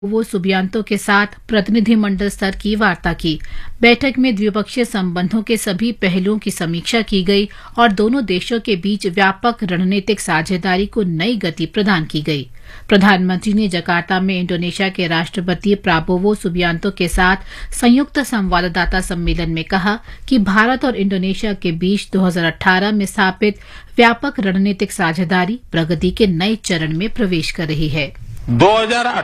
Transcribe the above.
वो सुबियांतो के साथ प्रतिनिधिमंडल स्तर की वार्ता की। बैठक में द्विपक्षीय संबंधों के सभी पहलुओं की समीक्षा की गई और दोनों देशों के बीच व्यापक रणनीतिक साझेदारी को नई गति प्रदान की गई। प्रधानमंत्री ने जकार्ता में इंडोनेशिया के राष्ट्रपति प्राबोवो सुबियांतो के साथ संयुक्त संवाददाता सम्मेलन में कहा कि भारत और इंडोनेशिया के बीच 2018 में स्थापित व्यापक रणनीतिक साझेदारी प्रगति के नए चरण में प्रवेश कर रही है।